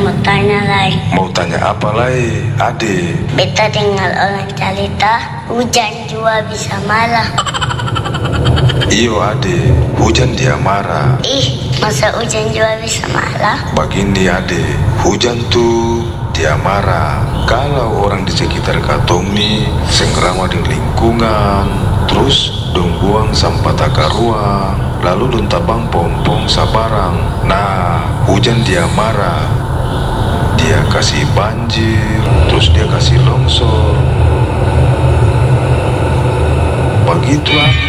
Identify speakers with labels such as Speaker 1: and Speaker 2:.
Speaker 1: mau tanya lagi.
Speaker 2: Mau tanya apa lagi, Ade?
Speaker 1: Beta dengar orang cerita hujan juga bisa marah.
Speaker 2: Iyo Ade, hujan dia marah.
Speaker 1: Masa hujan juga bisa marah?
Speaker 2: Begini Ade, hujan tuh dia marah kalau orang di sekitar katong nih sengkrama di lingkungan, terus dong buang sampah taka ruang, lalu dong tabang pom-pom sabarang. Nah, hujan dia marah, dia kasih banjir, terus dia kasih longsor. Begitu